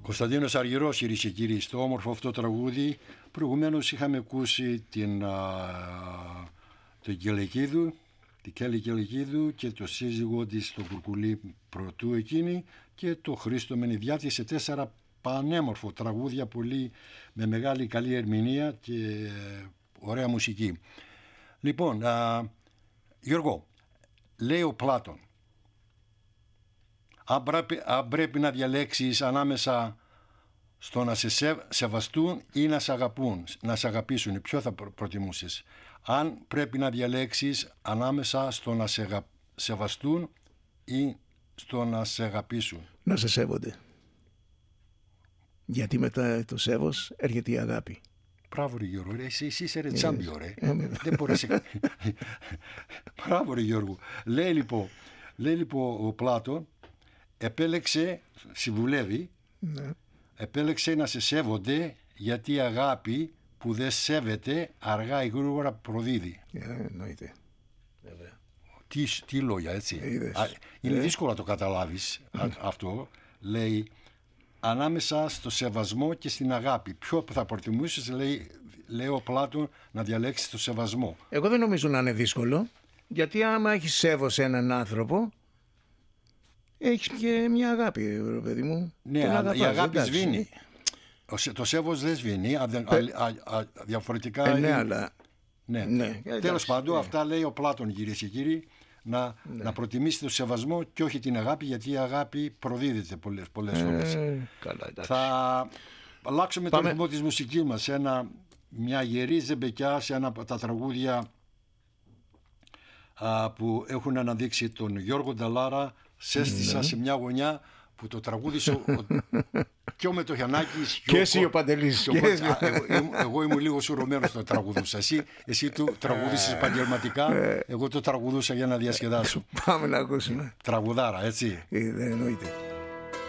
Κωνσταντίνος Αργυρός, κυρίες και κύριοι, στο όμορφο αυτό τραγούδι. Προηγουμένως είχαμε ακούσει τον Κελεκίδου, την Κέλλη Κελεκίδου και το σύζυγό της, τον Κουρκουλή πρωτού εκείνη, και το Χρήστο Μενιδιάτη, σε 4 πανέμορφο τραγούδια, πολύ με μεγάλη καλή ερμηνεία και ωραία μουσική. Λοιπόν, Γιώργο, λέει ο Πλάτων, αν πρέπει να διαλέξεις ανάμεσα στο να σε σεβαστούν ή να σε αγαπούν, να σε αγαπήσουν, ποιο θα προτιμούσες? Αν πρέπει να διαλέξεις ανάμεσα στο να σε σεβαστούν ή στο να σε αγαπήσουν. Να σε σέβονται. Γιατί μετά το σέβος έρχεται η αγάπη. Μπράβο ρε Γιώργο, εσύ είσαι ρε τσάμπιο ρε. Δεν μπορείς. Μπράβο ρε Γιώργο. Λέει λοιπόν ο Πλάτων, επέλεξε, συμβουλεύει, ναι, επέλεξε να σε σέβονται, γιατί η αγάπη που δεν σέβεται αργά ή γρήγορα προδίδει. Εννοείται. Βέβαια. Τι λόγια, έτσι. Είναι δύσκολο να το καταλάβεις αυτό. Λέει, ανάμεσα στο σεβασμό και στην αγάπη, ποιο θα προτιμούσες? Λέει ο Πλάτων, να διαλέξεις το σεβασμό. Εγώ δεν νομίζω να είναι δύσκολο, γιατί άμα έχεις σέβος σε έναν άνθρωπο, έχεις και μια αγάπη, παιδί μου. Ναι, η αγάπη σβήνει. Το σέβος δεν σβήνει. Διαφορετικά. Ναι, αλλά. Ναι. Τέλος πάντων, αυτά λέει ο Πλάτων, κυρίες και κύριοι. Να προτιμήσετε το σεβασμό και όχι την αγάπη, γιατί η αγάπη προδίδεται πολλές φορές. Καλά, θα αλλάξουμε το ρυθμό της μουσικής μας σε μια γερή ζεμπεκιά, σε ένα από τα τραγούδια που έχουν αναδείξει τον Γιώργο Νταλάρα. Σέστησα σε μια γωνιά, που το τραγούδισε και ο Μετοχιανάκης και εσύ ο Παντελής. Εγώ ήμουν λίγο σουρωμένος το τραγουδούσα. Εσύ το τραγούδησες επαγγελματικά, εγώ το τραγουδούσα για να διασκεδάσω. Πάμε να ακούσουμε. Τραγουδάρα, έτσι. Δεν εννοείται.